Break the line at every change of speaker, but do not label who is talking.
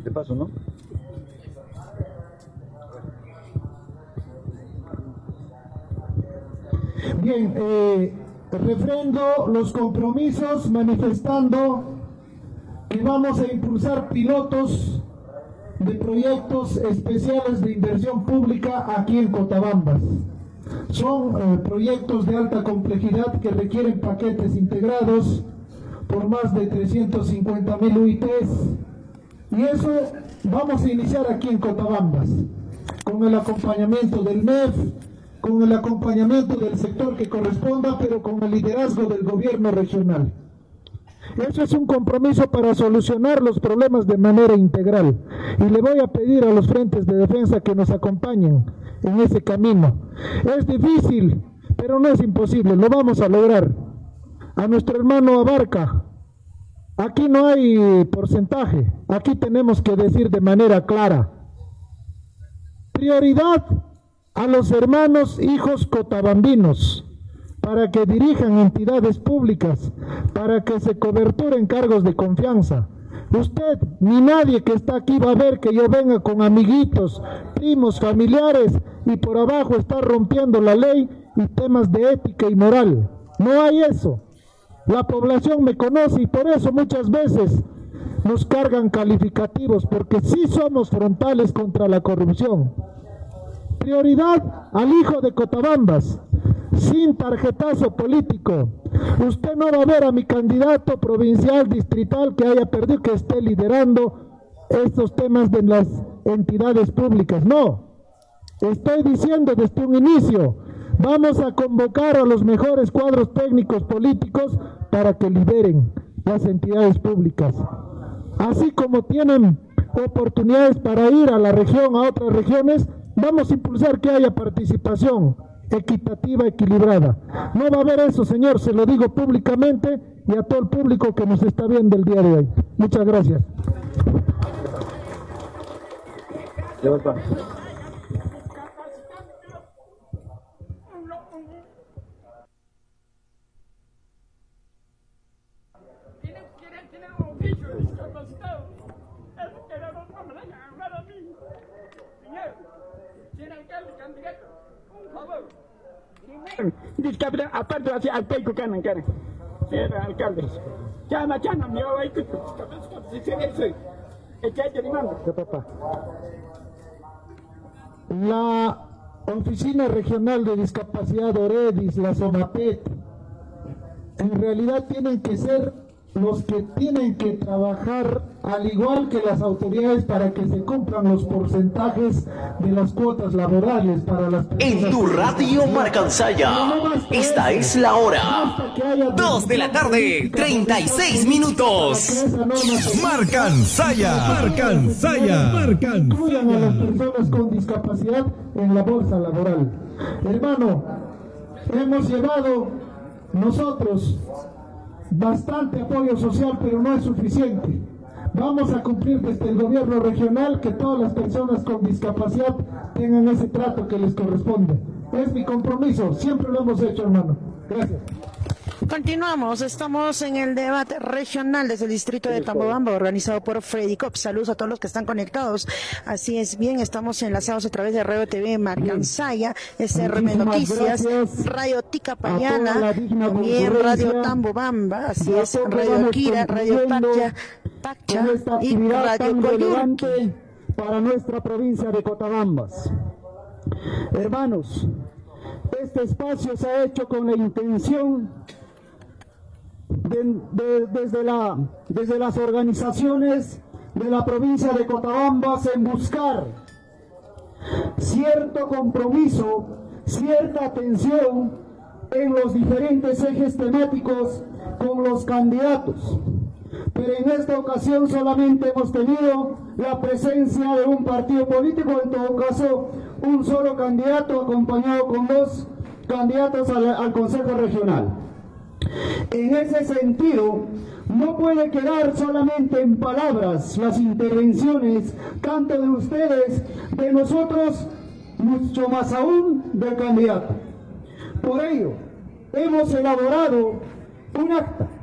De paso, ¿no?
Bien, refrendo los compromisos manifestando que vamos a impulsar pilotos de proyectos especiales de inversión pública aquí en Cotabambas. Son proyectos de alta complejidad que requieren paquetes integrados por más de 350.000 UITs, y eso vamos a iniciar aquí en Cotabambas, con el acompañamiento del MEF, con el acompañamiento del sector que corresponda, pero con el liderazgo del gobierno regional. Eso es un compromiso para solucionar los problemas de manera integral, y le voy a pedir a los frentes de defensa que nos acompañen en ese camino. Es difícil, pero no es imposible, lo vamos a lograr. A nuestro hermano Abarca, aquí no hay porcentaje, aquí tenemos que decir de manera clara: prioridad a los hermanos hijos cotabambinos, para que dirijan entidades públicas, para que se coberturen cargos de confianza. Usted ni nadie que está aquí va a ver que yo venga con amiguitos, primos, familiares y por abajo está rompiendo la ley y temas de ética y moral. No hay eso. La población me conoce y por eso muchas veces nos cargan calificativos, porque sí somos frontales contra la corrupción. Prioridad al hijo de Cotabambas, sin tarjetazo político. Usted no va a ver a mi candidato provincial, distrital que haya perdido, que esté liderando estos temas de las entidades públicas. No, estoy diciendo desde un inicio, vamos a convocar a los mejores cuadros técnicos políticos para que lideren las entidades públicas. Así como tienen oportunidades para ir a la región, a otras regiones, vamos a impulsar que haya participación equitativa, equilibrada. No va a haber eso, señor, se lo digo públicamente y a todo el público que nos está viendo el día de hoy. Muchas gracias.
Discapacidad, aparte de al peico canan, era alcalde. Chana, mi abuelo,
la Oficina Regional de Discapacidad Oredis, la SOMATET, en realidad tienen que ser los que tienen que trabajar al igual que las autoridades para que se cumplan los porcentajes de las cuotas laborales para las personas.
En tu radio Marcansaya, esta es la hora. 2 de la tarde, 36 minutos.
Marcansaya.
Incluyan a las personas con discapacidad en la bolsa laboral. Hermano, hemos llevado nosotros bastante apoyo social, pero no es suficiente. Vamos a cumplir desde el gobierno regional que todas las personas con discapacidad tengan ese trato que les corresponde. Es mi compromiso, siempre lo hemos hecho, hermano. Gracias.
Continuamos, estamos en el debate regional desde el distrito de Tambobamba, organizado por Freddy Cop. Saludos a todos los que están conectados. Así es, bien, estamos enlazados a través de Radio TV Marcansaya, SRM Noticias, Radio Ticapayana, también Radio Tambobamba, así es, Radio Kira, Radio Pacha y Radio Coyurqui.
Para nuestra provincia de Cotabambas. Hermanos, este espacio se ha hecho con la intención desde las organizaciones de la provincia de Cotabambas en buscar cierto compromiso, cierta atención en los diferentes ejes temáticos con los candidatos. Pero en esta ocasión solamente hemos tenido la presencia de un partido político, en todo caso un solo candidato acompañado con 2 candidatos al Consejo Regional. En ese sentido, no puede quedar solamente en palabras las intervenciones, tanto de ustedes, de nosotros, mucho más aún del candidato. Por ello, hemos elaborado un acta